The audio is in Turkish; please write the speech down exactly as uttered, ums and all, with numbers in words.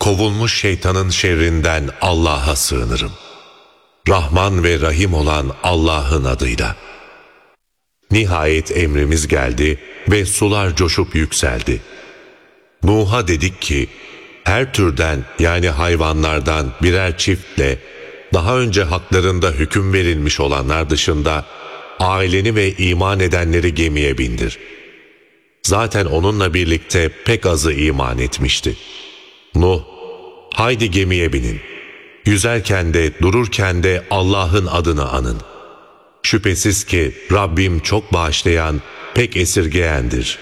kovulmuş şeytanın şerrinden Allah'a sığınırım. Rahman ve Rahim olan Allah'ın adıyla. Nihayet emrimiz geldi ve sular coşup yükseldi. Nuh'a dedik ki, her türden yani hayvanlardan birer çiftle, daha önce haklarında hüküm verilmiş olanlar dışında, aileni ve iman edenleri gemiye bindir. Zaten onunla birlikte pek azı iman etmişti. Nuh, haydi gemiye binin. Yüzerken de dururken de Allah'ın adını anın. Şüphesiz ki Rabbim çok bağışlayan, pek esirgeyendir.